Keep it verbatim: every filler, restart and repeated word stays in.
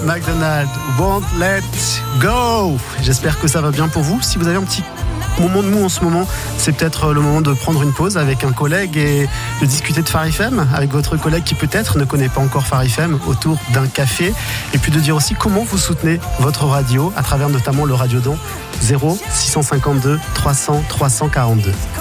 McDonald, Won't Let Go. J'espère que ça va bien pour vous. Si vous avez un petit moment de mou en ce moment, c'est peut-être le moment de prendre une pause avec un collègue et de discuter de Phare F M avec votre collègue qui peut-être ne connaît pas encore Phare F M autour d'un café, et puis de dire aussi comment vous soutenez votre radio à travers notamment le radiodon zéro six cent cinquante-deux trois cents trois cent quarante-deux.